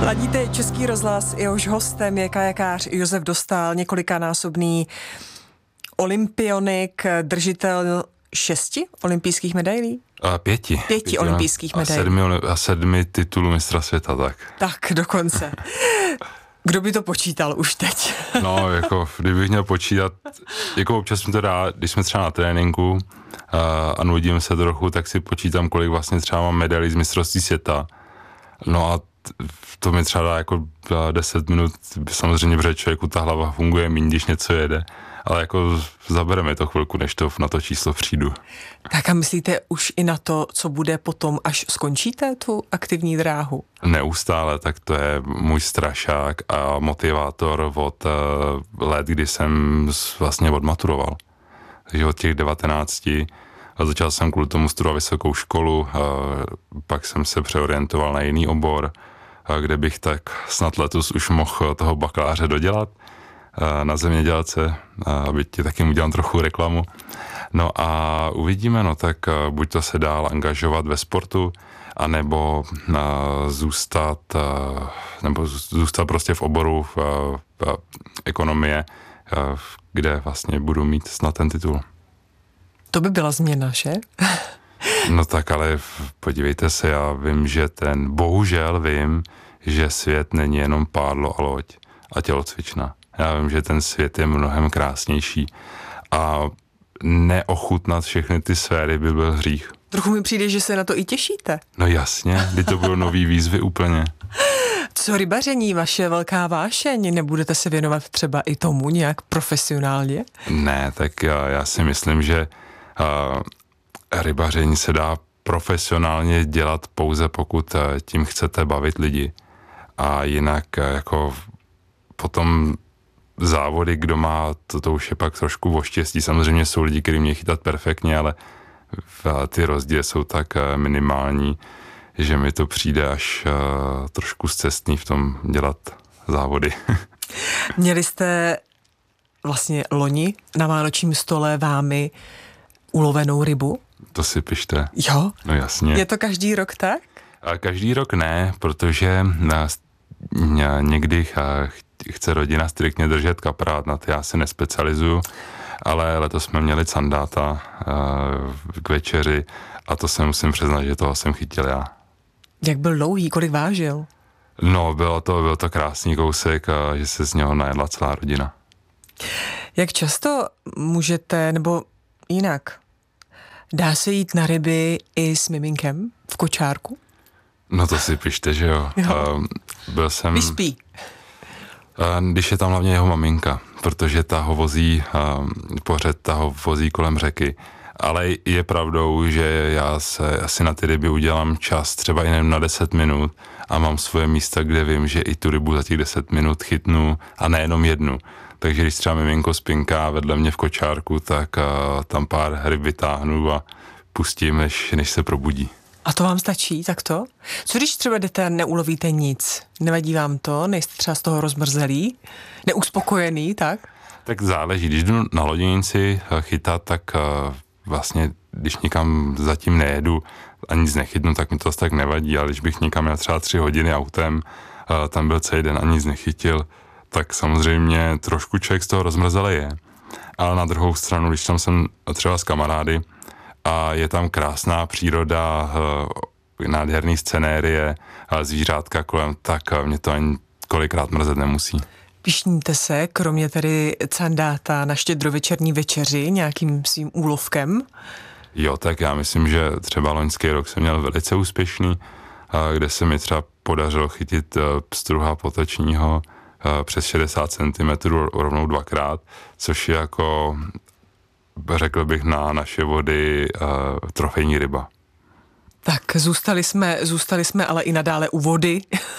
Ladíte Český rozhlas, jehož hostem je kajakář Josef Dostál, několikanásobný olympionik, držitel 6 olympijských medailí? 5 olympijských medailí. A 7 titulů mistra světa, tak. Tak, dokonce. Kdo by to počítal už teď? No, jako, kdybych měl počítat, jako občas mi to dá, když jsme třeba na tréninku a nudím se trochu, tak si počítám, kolik vlastně třeba mám medailí z mistrovství světa. No a to mi třeba dá jako 10 minut, samozřejmě, protože člověku ta hlava funguje méně, když něco jede, ale jako zabereme to chvilku, než to na to číslo přijdu. Tak a myslíte už i na to, co bude potom, až skončíte tu aktivní dráhu? Neustále, tak to je můj strašák a motivátor od let, kdy jsem vlastně odmaturoval. Takže od těch 19 a začal jsem kvůli tomu studovat vysokou školu, pak jsem se přeorientoval na jiný obor, kde bych tak snad letos už mohl toho bakaláře dodělat na zemědělce, aby ti taky udělám trochu reklamu. No a uvidíme, no tak buď to se dál angažovat ve sportu, anebo zůstat prostě v oboru ekonomie, kde vlastně budu mít snad ten titul. To by byla změna, že? No tak ale podívejte se, já vím, bohužel vím, že svět není jenom pádlo a loď a tělocvična. Já vím, že ten svět je mnohem krásnější a neochutnat všechny ty sféry by byl hřích. Trochu mi přijde, že se na to i těšíte. No jasně, kdy to budou nový výzvy úplně. Co rybaření, vaše velká vášeň? Nebudete se věnovat třeba i tomu nějak profesionálně? Ne, tak já si myslím, že rybaření se dá profesionálně dělat pouze pokud tím chcete bavit lidi. A jinak jako potom závody, kdo má, to už je pak trošku o štěstí. Samozřejmě jsou lidi, kteří mě chytat perfektně, ale ty rozdíly jsou tak minimální, že mi to přijde až trošku scestný v tom dělat závody. Měli jste vlastně loni na vánočním stole vámi ulovenou rybu? To si pište. Jo? No jasně. Je to každý rok tak? A každý rok ne, protože někdy chce rodina striktně držet kaprát, na to já se nespecializuju, ale letos jsme měli candáta k večeři a to se musím přiznat, že toho jsem chytil já. Jak byl dlouhý, kolik vážil? No, byl to krásný kousek, že se z něho najedla celá rodina. Jak často můžete, nebo jinak, dá se jít na ryby i s miminkem v kočárku? No to si pište, že jo. Byl jsem... Vyspí. Když je tam hlavně jeho maminka, protože ta ho vozí, ta ho vozí kolem řeky. Ale je pravdou, že já si na ty ryby udělám čas třeba jen na 10 minut a mám svoje místa, kde vím, že i tu rybu za těch 10 minut chytnu a nejenom jednu. Takže když třeba miminko spinká vedle mě v kočárku, tak tam pár ryb vytáhnu a pustím, než se probudí. A to vám stačí takto? Co když třeba jdete a neulovíte nic? Nevadí vám to? Nejste třeba z toho rozmrzelí? Neuspokojený, tak? Tak záleží. Když jdu na loděnici chytat, tak vlastně, když nikam zatím nejedu a nic nechytnu, tak mi to tak nevadí, ale když bych někam měl třeba 3 hodiny autem, tam byl celý den a nic nechytil, tak samozřejmě trošku člověk z toho rozmrzelý je. Ale na druhou stranu, když tam jsem třeba s kamarády a je tam krásná příroda, nádherný scenérie a zvířátka kolem, tak mě to ani kolikrát mrzet nemusí. Pišníte se, kromě tedy candáta na štědrovečerní večeři, nějakým svým úlovkem? Jo, tak já myslím, že třeba loňský rok jsem měl velice úspěšný, kde se mi třeba podařilo chytit pstruha potočního přes 60 cm rovnou 2krát, což je jako, řekl bych, na naše vody trofejní ryba. Tak zůstali jsme ale i nadále u vody,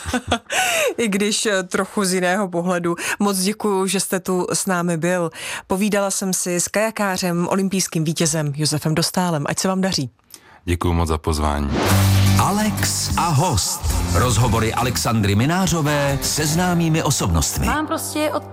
i když trochu z jiného pohledu. Moc děkuju, že jste tu s námi byl. Povídala jsem si s kajakářem, olympijským vítězem Josefem Dostálem. Ať se vám daří. Děkuju moc za pozvání. Alex a host. Rozhovory Alexandry Minářové se známými osobnostmi. Mám prostě od